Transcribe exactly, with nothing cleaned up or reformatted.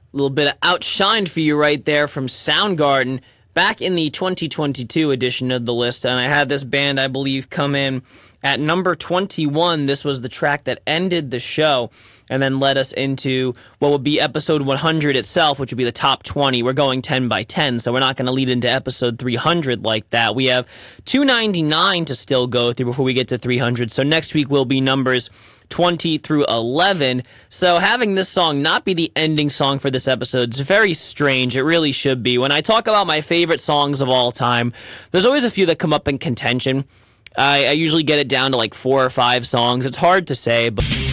little bit of Outshined for you right there from Soundgarden back in the twenty twenty-two edition of the list. And I had this band, I believe, come in at number twenty-one. This was the track that ended the show and then led us into what would be episode one hundred itself, which would be the top twenty. We're going ten by ten, so we're not going to lead into episode three hundred like that. We have two ninety-nine to still go through before we get to three hundred, so next week will be numbers twenty through eleven. So having this song not be the ending song for this episode is very strange. It really should be. When I talk about my favorite songs of all time, there's always a few that come up in contention. I, I usually get it down to like four or five songs. It's hard to say, but